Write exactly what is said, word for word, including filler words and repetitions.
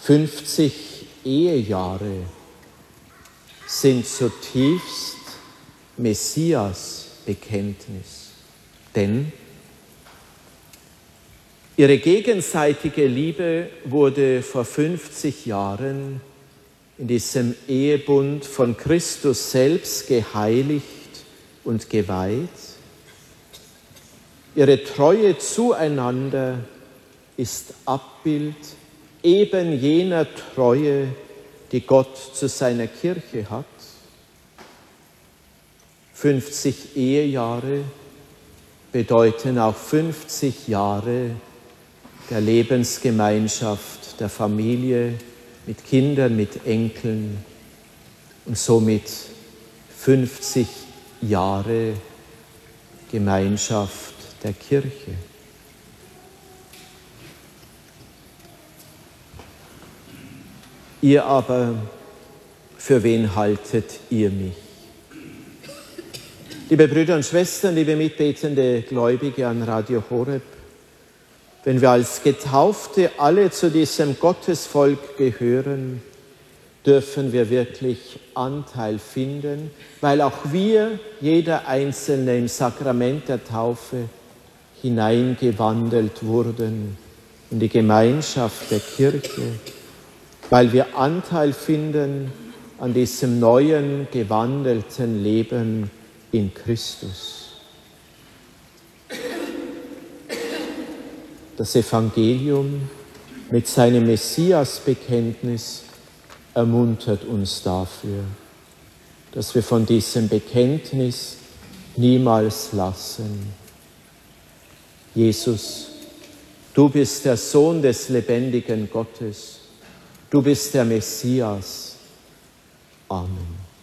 fünfzig Ehejahre sind zutiefst Messias-Bekenntnis. Denn ihre gegenseitige Liebe wurde vor fünfzig Jahren in diesem Ehebund von Christus selbst geheiligt und geweiht. Ihre Treue zueinander ist Abbild eben jener Treue, die Gott zu seiner Kirche hat. fünfzig Ehejahre bedeuten auch fünfzig Jahre der Lebensgemeinschaft, der Familie, mit Kindern, mit Enkeln und somit fünfzig Jahre Gemeinschaft der Kirche. Ihr aber, für wen haltet ihr mich? Liebe Brüder und Schwestern, liebe mitbetende Gläubige an Radio Horeb, wenn wir als Getaufte alle zu diesem Gottesvolk gehören, dürfen wir wirklich Anteil finden, weil auch wir, jeder Einzelne im Sakrament der Taufe, hineingewandelt wurden in die Gemeinschaft der Kirche, weil wir Anteil finden an diesem neuen, gewandelten Leben in Christus. Das Evangelium mit seinem Messias-Bekenntnis ermuntert uns dafür, dass wir von diesem Bekenntnis niemals lassen. Jesus, du bist der Sohn des lebendigen Gottes, du bist der Messias. Amen.